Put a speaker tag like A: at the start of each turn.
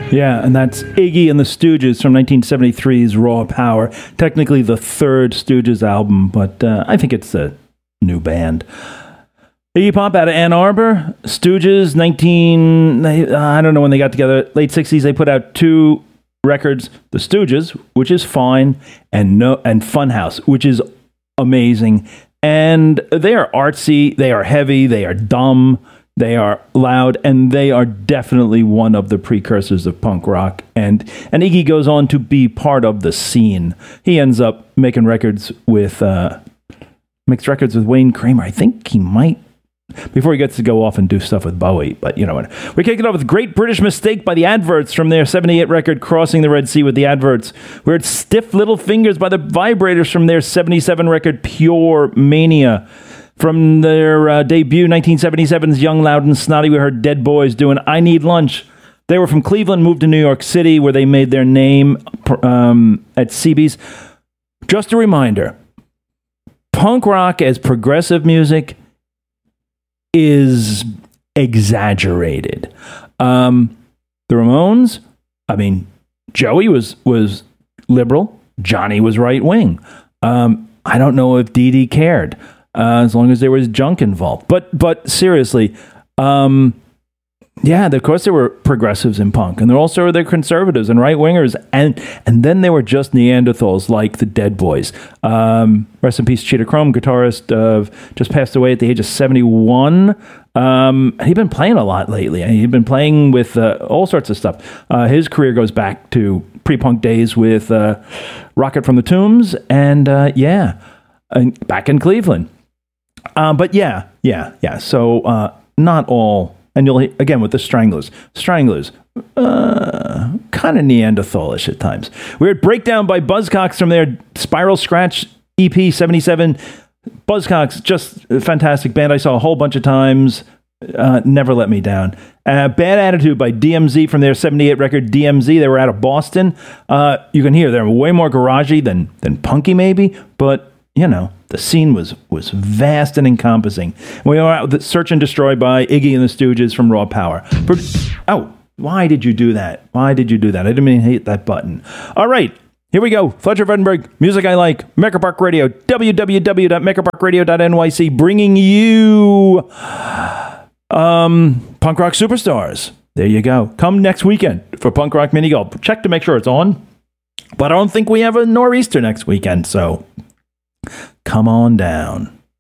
A: Yeah, and that's Iggy and the Stooges from 1973's Raw Power. Technically the third Stooges album, but I think it's a new band. Iggy Pop out of Ann Arbor. Stooges, I don't know when they got together. Late 60s, they put out two records. The Stooges, which is fine, and Funhouse, which is amazing. And they are artsy, they are heavy, they are dumb, they are loud, and they are definitely one of the precursors of punk rock. And Iggy goes on to be part of the scene. He ends up making records with mixed records with Wayne Kramer. I think he might, before he gets to go off and do stuff with Bowie. But you know what? We kick it off with Great British Mistake by the Adverts from their 78 record Crossing the Red Sea with the Adverts. We heard Stiff Little Fingers by the Vibrators from their 77 record Pure Mania. From their debut 1977's Young, Loud and Snotty, we heard Dead Boys doing I Need Lunch. They were from Cleveland, moved to New York City, where they made their name at CB's. Just a reminder, punk rock as progressive music is exaggerated. The Ramones, I mean, Joey was liberal, Johnny was right wing. I don't know if Dee Dee cared, as long as there was junk involved. But seriously, yeah, of course there were progressives in punk, and there also were conservatives and right wingers, and then there were just Neanderthals like the Dead Boys. Rest in peace, Cheetah Chrome, guitarist, just passed away at the age of 71. He'd been playing a lot lately. He'd been playing with all sorts of stuff. His career goes back to pre-punk days with Rocket from the Tombs, and back in Cleveland. But yeah. So not all. And you'll, again, with the Stranglers, kind of Neanderthalish at times. We heard Breakdown by Buzzcocks from their Spiral Scratch EP 77. Buzzcocks, just a fantastic band. I saw a whole bunch of times. Never let me down. Bad Attitude by DMZ from their 78 record DMZ. They were out of Boston. You can hear they're way more garagey than punky maybe, but you know, the scene was vast and encompassing. We are out with Search and Destroy by Iggy and the Stooges from Raw Power. Why did you do that? I didn't mean to hit that button. All right, here we go. Fletcher Vredenberg, music I like. Mecker Park Radio, www.meckerparkradio.nyc, bringing you Punk Rock Superstars. There you go. Come next weekend for Punk Rock Mini Golf. Check to make sure it's on. But I don't think we have a nor'easter next weekend, so come on down.